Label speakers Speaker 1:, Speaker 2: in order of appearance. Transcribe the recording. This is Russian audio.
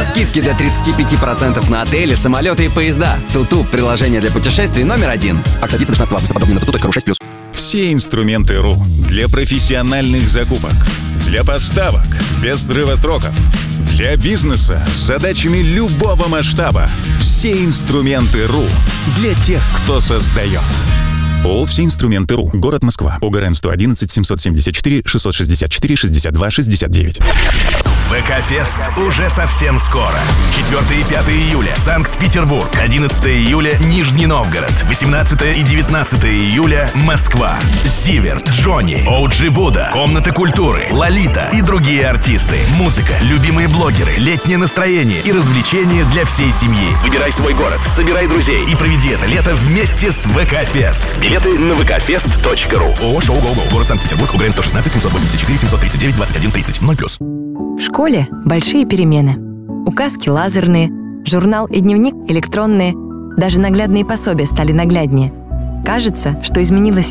Speaker 1: Скидки до 35% на отели, самолеты и поезда. Туту – приложение для путешествий номер 1. Акция длится до 16 августа. Подробнее на tutu.ru 6+.
Speaker 2: Все инструменты РУ для профессиональных закупок, для поставок без срыва сроков, для бизнеса с задачами любого масштаба. Все инструменты РУ для тех, кто создает. ООО «Все инструменты РУ». Город Москва. ОГРН 111 774 664 62 69.
Speaker 3: ВК-фест уже совсем скоро. 4 и 5 июля Санкт-Петербург, 11 июля Нижний Новгород, 18 и 19 июля Москва. Зиверт, Джонни, OG Будда, Комната культуры, Лолита и другие артисты. Музыка, любимые блогеры, летнее настроение и развлечения для всей семьи. Выбирай свой город, собирай друзей и проведи это лето вместе с ВК-фест. Билеты на vkfest.ru. ООО «Шоу Гоу-Гоу». Город Санкт-Петербург. УГРН 116 784 739 21 30 0+.
Speaker 4: В школе большие перемены. Указки лазерные, журнал и дневник электронные. Даже наглядные пособия стали нагляднее. Кажется, что изменилось